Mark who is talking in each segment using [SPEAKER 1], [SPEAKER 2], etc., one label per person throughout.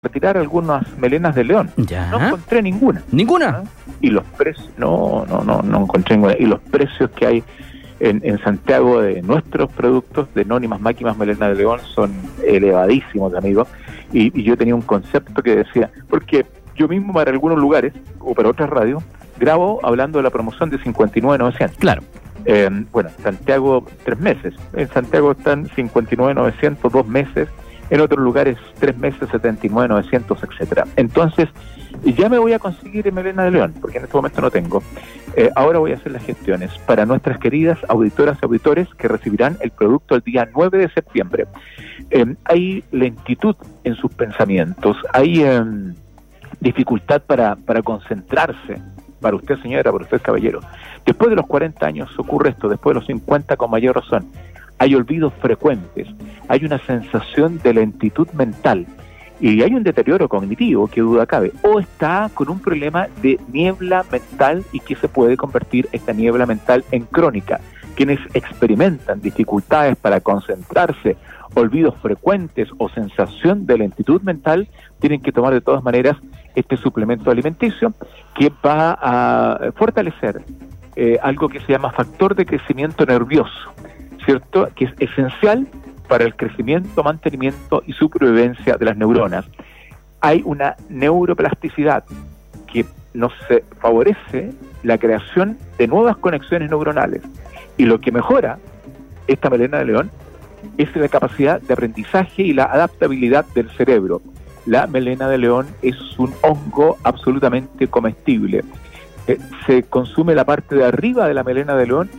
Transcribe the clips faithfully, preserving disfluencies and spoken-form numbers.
[SPEAKER 1] retirar algunas melenas de león.
[SPEAKER 2] Ya.
[SPEAKER 1] No encontré ninguna.
[SPEAKER 2] ¿Ninguna?
[SPEAKER 1] ¿Ah? Y los precios, no, no, no, no encontré ninguna. Y los precios que hay en, en Santiago de nuestros productos de Nónimas Máquinas Melena de León son elevadísimos, amigos. Y, y yo tenía un concepto que decía, porque yo mismo para algunos lugares, o para otras radios, grabo hablando de la promoción de cincuenta y nueve mil novecientos.
[SPEAKER 2] Claro.
[SPEAKER 1] Eh, bueno, Santiago, tres meses. En Santiago están cincuenta y nueve mil novecientos, dos meses. En otros lugares, tres meses, setenta y nueve mil novecientos, etcétera. Entonces, ya me voy a conseguir en Melena de León, porque en este momento no tengo. Eh, ahora voy a hacer las gestiones para nuestras queridas auditoras y auditores que recibirán el producto el día nueve de septiembre. Eh, hay lentitud en sus pensamientos, hay eh, dificultad para, para concentrarse. Para usted, señora, para usted, caballero. Después de los cuarenta años ocurre esto, después de los cincuenta con mayor razón. Hay olvidos frecuentes, hay una sensación de lentitud mental y hay un deterioro cognitivo, que duda cabe, o está con un problema de niebla mental y que se puede convertir esta niebla mental en crónica. Quienes experimentan dificultades para concentrarse, olvidos frecuentes o sensación de lentitud mental, tienen que tomar de todas maneras este suplemento alimenticio que va a fortalecer eh, algo que se llama factor de crecimiento nervioso, ¿cierto? Que es esencial para el crecimiento, mantenimiento y supervivencia de las neuronas. Hay una neuroplasticidad que nos favorece la creación de nuevas conexiones neuronales, y lo que mejora esta melena de león es la capacidad de aprendizaje y la adaptabilidad del cerebro. La melena de león es un hongo absolutamente comestible. Eh, se consume la parte de arriba de la melena de león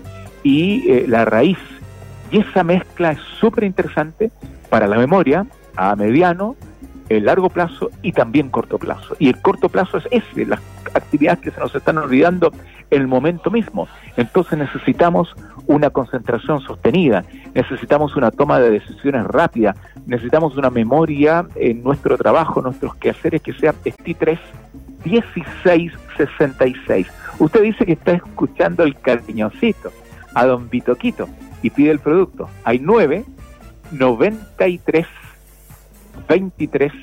[SPEAKER 1] y eh, la raíz. Y esa mezcla es súper interesante para la memoria a mediano, el largo plazo y también corto plazo. Y el corto plazo es ese, las actividades que se nos están olvidando en el momento mismo. Entonces necesitamos una concentración sostenida, necesitamos una toma de decisiones rápida, necesitamos una memoria en nuestro trabajo, nuestros quehaceres, que sea S T I tres dieciséis sesenta y seis. Usted dice que está escuchando el cariñosito a don Vitoquito y pide el producto. Hay nueve, noventa y tres, veintitrés,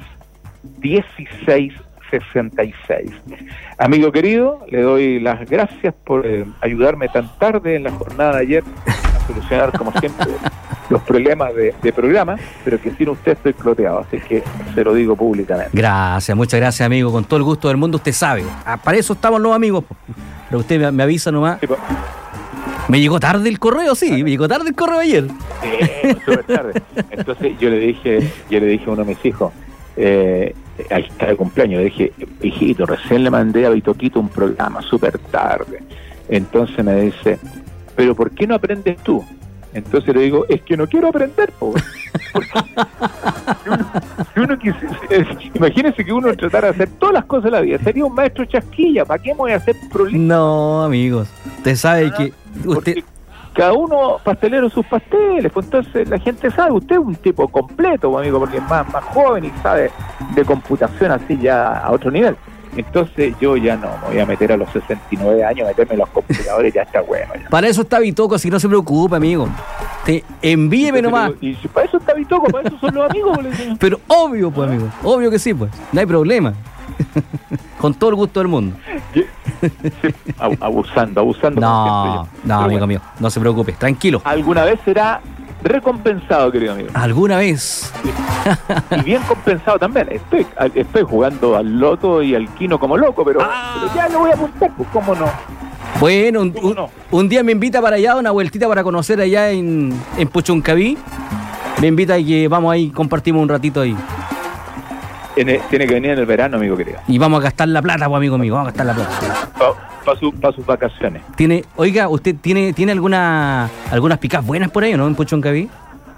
[SPEAKER 1] dieciséis, sesenta y seis. Amigo querido, le doy las gracias por eh, ayudarme tan tarde en la jornada de ayer a solucionar, como siempre, los problemas de, de programa, pero que sin usted estoy cloteado, así que se lo digo públicamente.
[SPEAKER 2] Gracias, muchas gracias, amigo, con todo el gusto del mundo, usted sabe. Ah, para eso estamos los amigos, pero usted me, me avisa nomás. Sí, pues. Me llegó tarde el correo, sí, me llegó tarde el correo ayer.
[SPEAKER 1] Sí, súper tarde. Entonces yo le dije, yo le dije a uno de mis hijos, eh, ahí está el cumpleaños, le dije, hijito, recién le mandé a Vitoquito un programa súper tarde. Entonces me dice, ¿pero por qué no aprendes tú? Entonces le digo, es que no quiero aprender, po. Porque si uno, si uno quisiera, imagínese que uno tratara de hacer todas las cosas de la vida, sería un maestro chasquilla. ¿Para qué me voy a hacer problemas?
[SPEAKER 2] No, amigos, usted sabe ah, que usted...
[SPEAKER 1] cada uno pastelero sus pasteles, pues entonces la gente sabe, usted es un tipo completo, amigo, porque es más, más joven y sabe de computación así ya a otro nivel. Entonces yo ya no me voy a meter a los sesenta y nueve años, meterme en los computadores, ya está bueno. Ya.
[SPEAKER 2] Para eso está Vitoco, así que no se preocupe, amigo. Te envíeme nomás.
[SPEAKER 1] Y, y para eso está Vitoco, para eso son los amigos.
[SPEAKER 2] Pero obvio, pues, amigo, obvio que sí, pues, no hay problema. Con todo el gusto del mundo.
[SPEAKER 1] Sí, abusando, abusando.
[SPEAKER 2] No, no, amigo bueno. mío, no se preocupe, tranquilo.
[SPEAKER 1] Alguna vez será recompensado, querido amigo.
[SPEAKER 2] ¿Alguna vez?
[SPEAKER 1] Y bien compensado también. Estoy, estoy jugando al loto y al quino como loco, pero, ah. pero ya lo voy a apuntar, pues, ¿cómo no?
[SPEAKER 2] Bueno, un, un, no? un día me invita para allá, una vueltita para conocer allá en, en Puchuncaví. Me invita y que vamos ahí, compartimos un ratito ahí.
[SPEAKER 1] Tiene, tiene que venir en el verano, amigo querido.
[SPEAKER 2] Y vamos a gastar la plata, pues, amigo mío, vamos a gastar la plata.
[SPEAKER 1] Para pa su, pa sus vacaciones.
[SPEAKER 2] Tiene, oiga, ¿usted tiene tiene alguna algunas picas buenas por ahí, no, en Puchuncaví?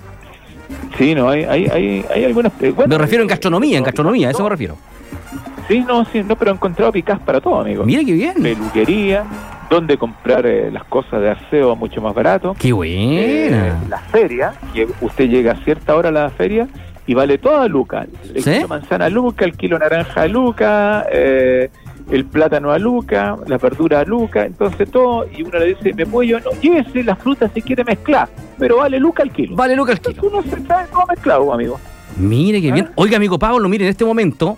[SPEAKER 1] Sí, no, hay hay hay, hay algunas... Bueno,
[SPEAKER 2] me refiero en gastronomía, en gastronomía, a eso me refiero.
[SPEAKER 1] Sí, no, sí, no, pero he encontrado picas para todo, amigo.
[SPEAKER 2] Mira qué bien.
[SPEAKER 1] Peluquería, donde comprar eh, las cosas de aseo mucho más barato.
[SPEAKER 2] Qué buena.
[SPEAKER 1] Eh, la feria, que usted llega a cierta hora a la feria y vale toda luca. El ¿sí? kilo manzana a luca, el kilo naranja a luca, eh, el plátano a luca, la verdura a luca, entonces todo, y uno le dice, me puedo, no, llévese las frutas si quiere mezclar, pero vale luca al kilo.
[SPEAKER 2] Vale luca al kilo.
[SPEAKER 1] Entonces uno se sabe cómo mezclar, amigo.
[SPEAKER 2] Mire qué bien. Oiga, amigo Pablo, mire, en este momento